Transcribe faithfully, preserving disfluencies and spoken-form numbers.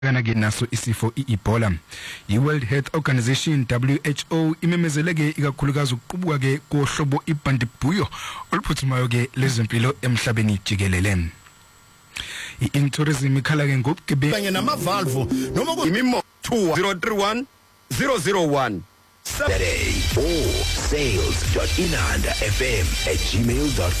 kanake naso isifo iEbola. I-World Health Organization W H O imemezeleke ikakhulukazi ukuqubuka ke kohlobo ibandibhuyo oluphuthumayo ke lezempilo emhlabeni jikelele. I-tourism ikhala ke ngokugebe kanye namavalvu noma imimo two zero three one zero zero one Saturday or sales dot inanda f m at gmail dot com.